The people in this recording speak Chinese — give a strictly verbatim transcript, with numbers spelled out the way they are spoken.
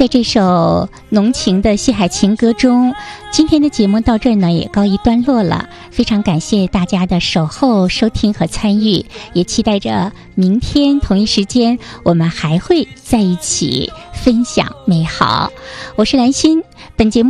在这首浓情的西海情歌中，今天的节目到这儿呢也告一段落了。非常感谢大家的守候、收听和参与，也期待着明天同一时间我们还会在一起分享美好。我是兰心，本节目